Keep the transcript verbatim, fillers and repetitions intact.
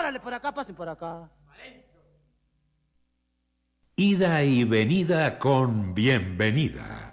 Órale, por acá, pasen por acá. Ida y venida con bienvenida.